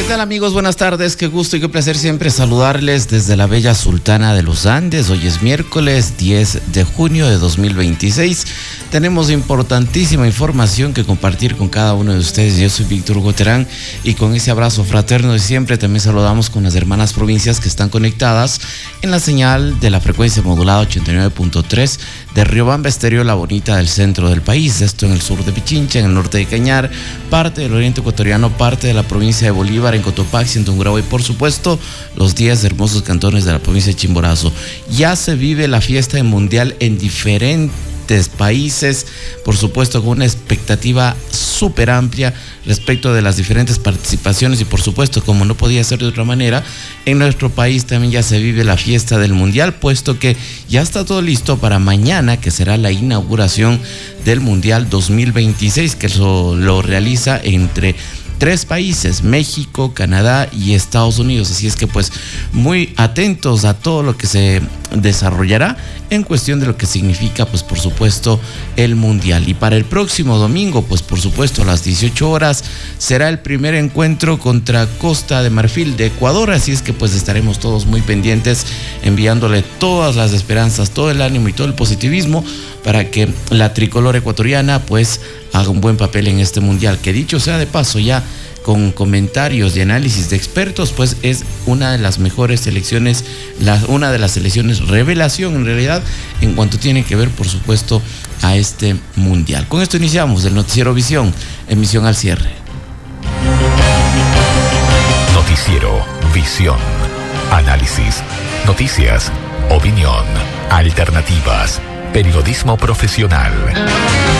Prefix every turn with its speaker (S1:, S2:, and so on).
S1: tal, amigos? Buenas tardes, qué gusto y qué placer siempre saludarles desde la bella Sultana de los Andes. Hoy es miércoles 10 de junio de 2026. Tenemos importantísima información que compartir con cada uno de ustedes. Yo soy Víctor Hugo Terán y con ese abrazo fraterno de siempre también saludamos con las hermanas provincias que están conectadas en la señal de la frecuencia modulada 89.3 de Riobamba Estéreo, La Bonita del centro del país. Esto en el sur de Pichincha, en el norte de Cañar, parte del oriente ecuatoriano, parte de la provincia de Bolívar, en Cotopaxi, en Tungurahua y por supuesto los 10 hermosos cantones de la provincia de Chimborazo. Ya se vive la fiesta mundial en diferentes países, por supuesto con una expectativa súper amplia respecto de las diferentes participaciones y por supuesto, como no podía ser de otra manera, en nuestro país también ya se vive la fiesta del mundial, puesto que ya está todo listo para mañana, que será la inauguración del Mundial 2026, que lo realiza entre 3 países, México, Canadá y Estados Unidos. Así es que pues muy atentos a todo lo que se desarrollará en cuestión de lo que significa pues por supuesto el Mundial. Y para el próximo domingo pues por supuesto a las 18 horas será el primer encuentro contra Costa de Marfil de Ecuador. Así es que pues estaremos todos muy pendientes, enviándole todas las esperanzas, todo el ánimo y todo el positivismo para que la tricolor ecuatoriana pues haga un buen papel en este mundial, que dicho sea de paso, ya con comentarios y análisis de expertos, pues es una de las mejores selecciones, una de las selecciones revelación en realidad en cuanto tiene que ver por supuesto a este mundial. Con esto iniciamos el Noticiero Visión, emisión al cierre.
S2: Noticiero Visión, análisis, noticias, opinión, alternativas, periodismo profesional.